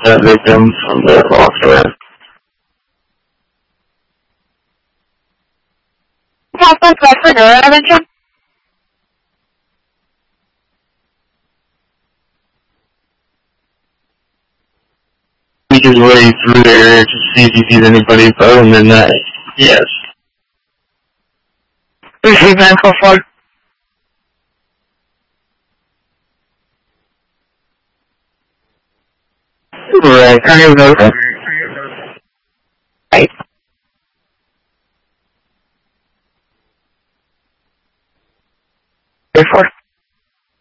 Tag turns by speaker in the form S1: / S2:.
S1: that victim from the lost
S2: Prospect Westford Intervention.
S1: Make his way through the area to see if he sees anybody other than that. Yes.
S2: Receive 944.
S1: Right.
S2: Can you go? Right.